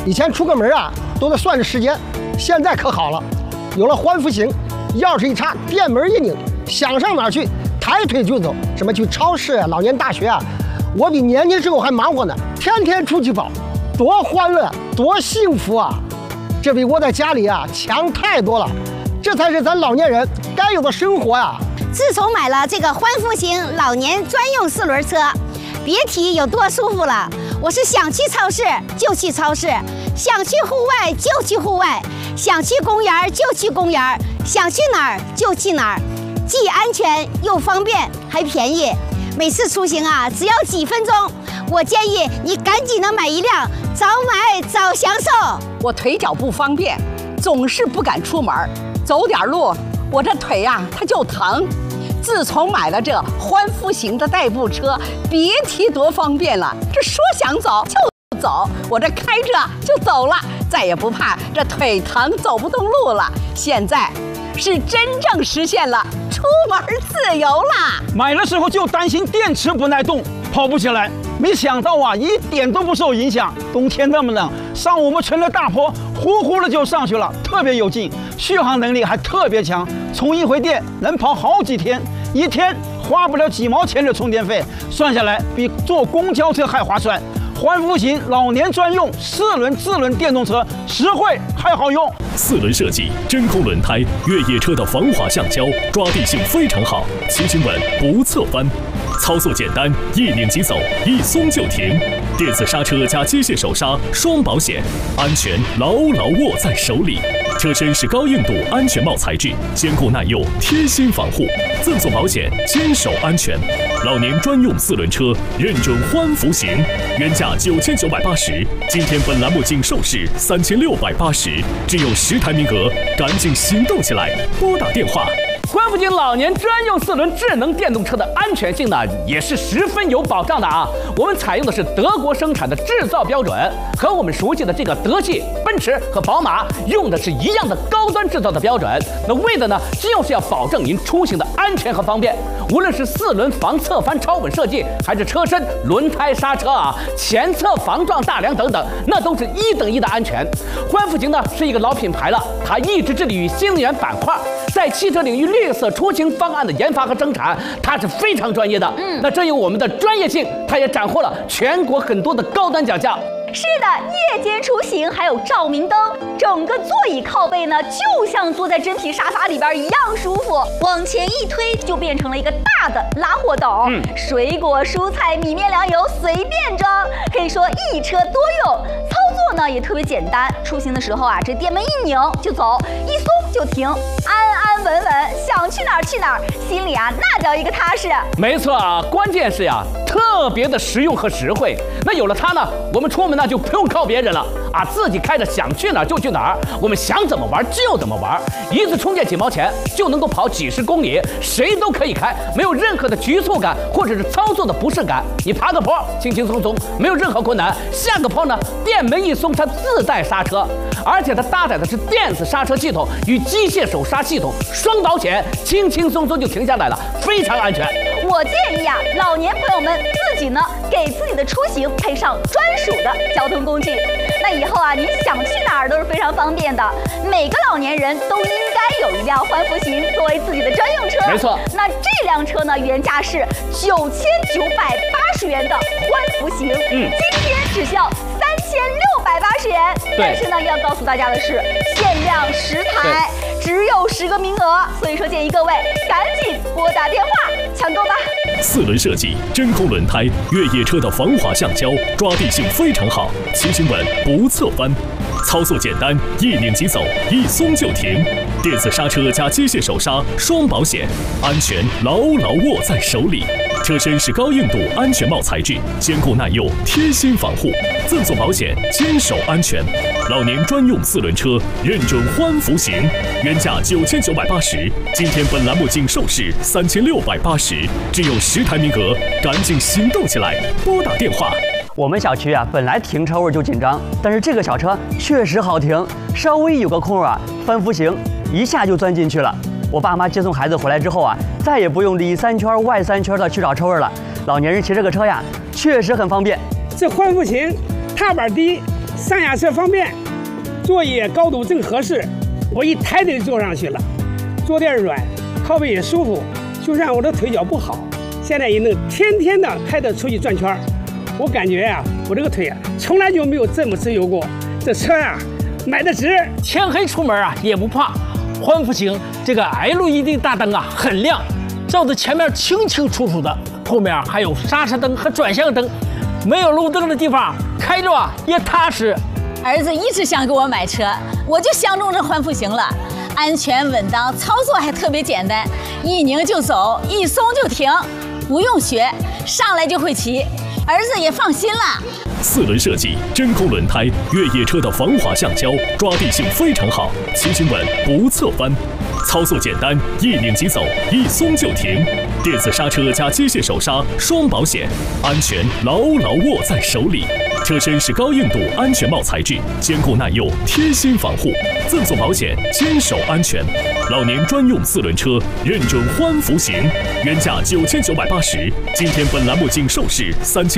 以前出个门啊都得算着时间，现在可好了，有了欢福行，钥匙一插，电门一拧，想上哪儿去抬腿就走。什么去超市啊、老年大学啊，我比年轻时候还忙活呢，天天出去跑，多欢乐，多幸福啊！这比窝在家里啊强太多了，这才是咱老年人该有的生活啊！ 自从买了这个欢福行老年专用4轮车，别提有多舒服了。我是想去超市就去超市，想去户外就去户外，想去公园就去公园，想去哪儿就去哪儿，既安全又方便还便宜。每次出行啊只要几分钟，我建议你赶紧的买一辆，早买早享受。 我腿脚不方便，总是不敢出门，走点路我这腿呀它就疼。自从买了这欢福行的代步车，别提多方便了。这说想走就走，我这开着就走了，再也不怕这腿疼走不动路了。现在是真正实现了出门自由啦！ 买的时候就担心电池不耐动，跑不起来，没想到啊，一点都不受影响。冬天那么冷，上我们村的大坡，呼呼的就上去了，特别有劲，续航能力还特别强，充一回电能跑好几天，一天花不了几毛钱的充电费，算下来比坐公交车还划算。欢福行老年专用4轮自轮电动车，实惠还好用。 4轮设计，真空轮胎，越野车的防滑橡胶，抓地性非常好，骑行稳不侧翻，操作简单，一拧即走，一松就停。电子刹车加机械手刹，双保险，安全牢牢握在手里。车身是高硬度安全帽材质，坚固耐用，贴心防护，赠送保险，坚守安全。老年专用4轮车，认准欢福行，原价9980，今天本栏目仅售市3680，只有10台名额，赶紧行动起来，拨打电话。 欢福行老年专用4轮智能电动车的安全性呢，也是十分有保障的啊。我们采用的是德国生产的制造标准，和我们熟悉的这个德系、奔驰和宝马用的是一样的高端制造的标准。那为的呢，就是要保证您出行的安全和方便。无论是4轮防侧翻超稳设计，还是车身、轮胎、刹车啊、前侧防撞大梁等等，那都是1等1的安全。欢福行呢是一个老品牌了，它一直致力于新能源板块，在汽车领域绿色出行方案的研发和生产，它是非常专业的。那正有我们的专业性，它也斩获了全国很多的高端奖项。 是的，夜间出行还有照明灯，整个座椅靠背呢，就像坐在真皮沙发里边一样舒服，往前一推就变成了一个大的拉货斗，水果、蔬菜、米面粮油随便装，可以说一车多用。操作呢也特别简单，出行的时候啊，这电门一拧就走，一松就停，安安稳稳，想去哪儿去哪儿，心里啊那叫一个踏实。 没错啊，关键是呀，特别的实用和实惠。那有了它呢，我们出门呢就不用靠别人了啊，自己开着想去哪儿就去哪儿，我们想怎么玩就怎么玩，一次充电几毛钱就能够跑几10公里，谁都可以开，没有任何的局促感或者是操作的不适感。你爬个坡轻轻松松，没有任何困难，下个坡呢电门一松它自带刹车，而且它搭载的是电子刹车系统与机械手刹系统，双保险，轻轻松松就停下来了，非常安全。 我建议啊，老年朋友们自己呢给自己的出行配上专属的交通工具，那以后啊你想去哪儿都是非常方便的。每个老年人都应该有一辆欢福行作为自己的专用车。 没错， 那这辆车呢原价是9980元的欢福行，今天只需要3680元。但是呢，要告诉大家的是，限量10台，只有10个名额，所以说建议各位赶紧拨打电话抢购吧。 4轮设计，真空轮胎，越野车的防滑橡胶，抓地性非常好，骑行稳不侧翻，操作简单，一拧即走，一松就停。电子刹车加机械手刹，双保险，安全牢牢握在手里。车身是高硬度安全帽材质，坚固耐用，贴心防护，赠送保险，坚守安全。老年专用4轮车，认准欢福行，原价9980，今天本栏目仅售市3680，只有10台名额，赶紧行动起来，拨打电话。 我们小区啊，本来停车位就紧张，但是这个小车确实好停，稍微有个空啊，欢福行一下就钻进去了。我爸妈接送孩子回来之后啊，再也不用里3圈外3圈的去找车位了。老年人骑这个车呀，确实很方便。 这欢福行踏板低上下车方便，座椅高度正合适，我一抬腿坐上去了，坐垫软，靠背也舒服。就算我的腿脚不好，现在也能天天的开着出去转圈。我感觉呀，我这个腿啊，从来就没有这么自由过。这车呀，买的值。 天黑出门啊也不怕，欢福行这个 LED 大灯啊很亮，照着前面清清楚楚的，后面还有刹车灯和转向灯，没有路灯的地方开着啊也踏实。 儿子一直想给我买车，我就相中这欢福行了，安全稳当，操作还特别简单，一拧就走，一松就停，不用学，上来就会骑，儿子也放心了。 4轮设计，真空轮胎，越野车的防滑橡胶，抓地性非常好，骑行稳不侧翻，操作简单，一拧即走，一松就停，电子刹车加机械手刹，双保险，安全牢牢握在手里。车身是高硬度安全帽材质，坚固耐用，贴心防护，赠送保险，坚守安全。老年专用4轮车，认准欢福行，原价9980，今天本栏目仅售市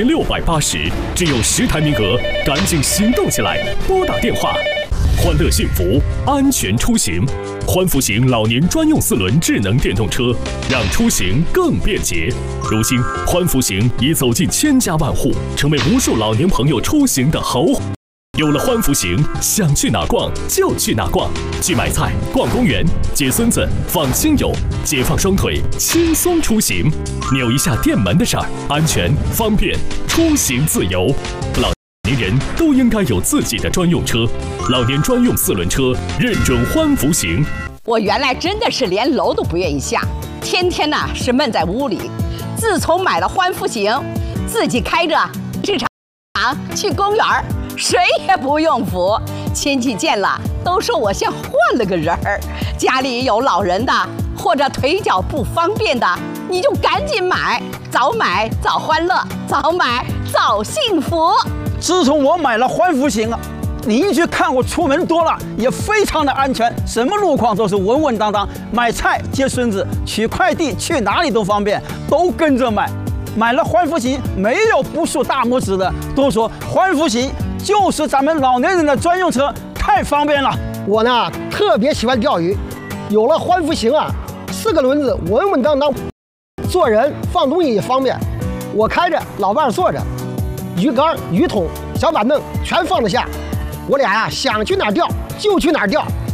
3680，只有10台名额，赶紧行动起来，拨打电话。欢乐幸福，安全出行。欢福行老年专用4轮智能电动车，让出行更便捷。如今，欢福行已走进千家万户，成为无数老年朋友出行的豪华。有了欢福行，想去哪逛就去哪逛，去买菜、逛公园、接孙子、放亲友，解放双腿，轻松出行。扭一下电门的事儿，安全方便，出行自由。老年人都应该有自己的专用车，老年专用4轮车，认准欢福行。 我原来真的是连楼都不愿意下，天天呢是闷在屋里。自从买了欢福行，自己开着市场去公园，谁也不用扶，亲戚见了都说我像换了个人儿。家里有老人的或者腿脚不方便的，你就赶紧买，早买早欢乐，早买早幸福。 自从我买了欢福行啊，邻居看我出门多了，也非常的安全，什么路况都是稳稳当当。买菜、接孙子、取快递，去哪里都方便，都跟着买。买了欢福行，没有不竖大拇指的，都说欢福行就是咱们老年人的专用车，太方便了。 我呢特别喜欢钓鱼，有了欢福行啊，4个轮子稳稳当当，做人放东西也方便。我开着，老伴坐着，鱼竿、鱼桶、小板凳全放得下。我俩呀想去哪儿钓就去哪儿钓，